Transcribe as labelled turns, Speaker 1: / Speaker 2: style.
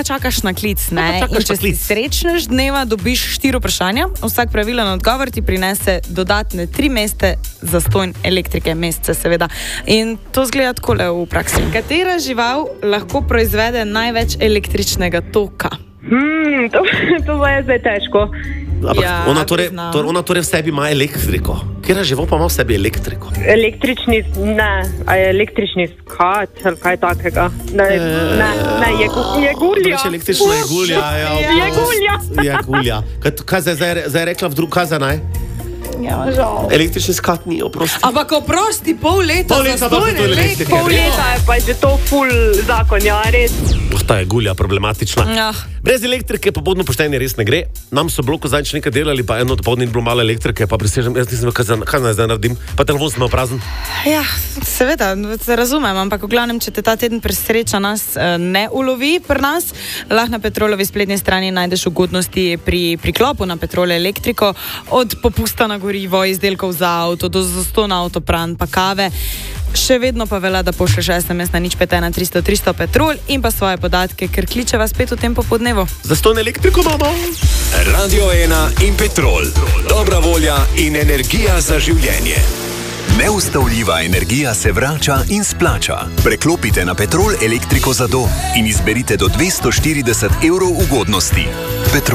Speaker 1: pa čakaš na klic, ne? In če si srečnež dneva, dobiš 4 vprašanja, vsak pravilen odgovor ti prinese dodatne 3 mesece zastonj elektrike, mesece seveda. In to zgleda takole v praksi. Katera žival lahko proizvede največ električnega toka?
Speaker 2: To je zdaj težko.
Speaker 3: Ja, ona torej v sebi ima elektriko. Kjera živo pa ima v sebi elektriko?
Speaker 2: Električni skat, ali kaj takega. Ne, je gulja.
Speaker 3: Električna je gulja. Je gulja. Kaj zdaj rekla v drug, kaj za naj?
Speaker 2: Ja, žal.
Speaker 3: Električni skat ni, oprosti.
Speaker 1: Ampak oprosti, pol leta zastonj elektrike.
Speaker 2: Pol leta je pa že to ful zakon, ja, res.
Speaker 3: Ta je gulja problematična.
Speaker 1: Ja.
Speaker 3: Brez elektrike pa bodno poštenje res ne gre. Nam so bloku zadnjič nekaj delali, pa eno dopoldne ni bilo malo elektrike, pa presežem, jaz nisem, kaj naj zdaj naredim, pa telefon sem imel prazen.
Speaker 1: Ja, seveda, se razumem, ampak v glavnem, če te ta teden presreča nas ne ulovi pri nas, lahko na Petrolovi spletni strani najdeš ugodnosti pri priklopu na Petrol elektriko, od popusta na gorivo, izdelkov za avto, do zastonj avtopran, pa kave. Še vedno pa velja, da pošlješ SMS na 051 300 300 Petrol in pa svoje podatke, ker kličeva spet v tem popodnevu.
Speaker 3: Zastonj elektriko imamo.
Speaker 4: Radio 1 in Petrol. Dobra volja in energija za življenje. Neustavljiva energija se vrača in splača. Preklopite na Petrol elektriko za dom in izberite do 240 € ugodnosti. Petrol.